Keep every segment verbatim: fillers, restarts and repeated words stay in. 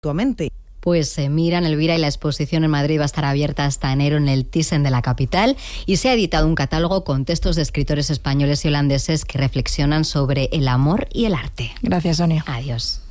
mutuamente. Pues se miran, Elvira, y la exposición en Madrid va a estar abierta hasta enero en el Thyssen de la capital, y se ha editado un catálogo con textos de escritores españoles y holandeses que reflexionan sobre el amor y el arte. Gracias, Sonia. Adiós.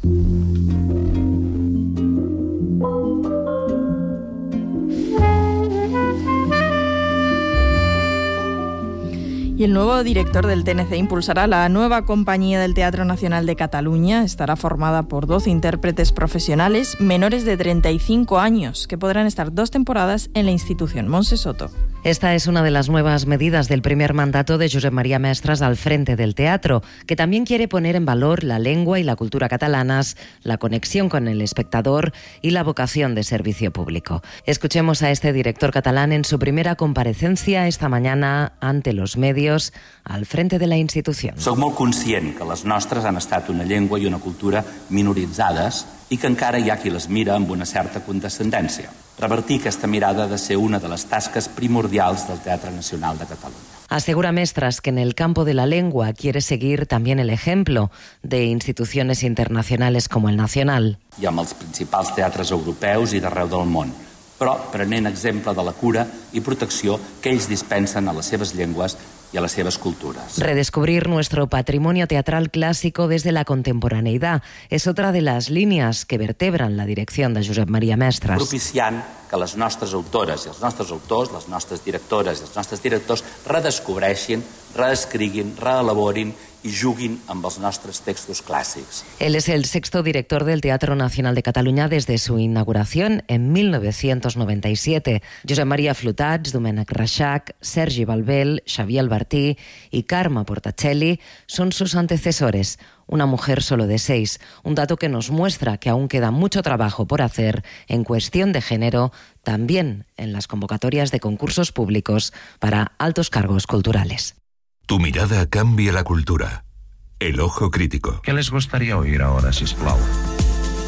Y el nuevo director del T N C impulsará la nueva compañía del Teatro Nacional de Cataluña. Estará formada por doce intérpretes profesionales menores de treinta y cinco años, que podrán estar dos temporadas en la institución. Montse Soto. Esta es una de las nuevas medidas del primer mandato de Josep María Mestres al frente del teatro, que también quiere poner en valor la lengua y la cultura catalanas, la conexión con el espectador y la vocación de servicio público. Escuchemos a este director catalán en su primera comparecencia esta mañana ante los medios al frente de la institució. Soc molt conscient que les nostres han estat una llengua i una cultura minoritzades i que encara hi ha qui les mira amb una certa condescendència. Revertir aquesta mirada ha de ser una de les tasques primordials del Teatre Nacional de Catalunya. Asegura Mestres que en el campo de la lengua quiere seguir también el ejemplo de instituciones internacionales como el Nacional. I amb els principals teatres europeus i d'arreu del món, però prenent exemple de la cura i protecció que ells dispensen a les seves llengües y a las seves culturas. Redescubrir nuestro patrimonio teatral clásico desde la contemporaneidad es otra de las líneas que vertebran la dirección de Josep María Mestres. Propiciant que les nostres autores i els nostres autors, les nostres directores i els nostres directors redescobreixin, reescriguin, reelaborin y juguin amb els nostres textos clàssics. Él es el sexto director del Teatro Nacional de Cataluña desde su inauguración en mil novecientos noventa y siete. Josep María Flotats, Domènec Reixac, Sergi Balbel, Xavier Albertí y Carme Portacelli son sus antecesores. Una mujer solo de seis, un dato que nos muestra que aún queda mucho trabajo por hacer en cuestión de género, también en las convocatorias de concursos públicos para altos cargos culturales. Tu mirada cambia la cultura. El ojo crítico. ¿Qué les gustaría oír ahora, sisplau?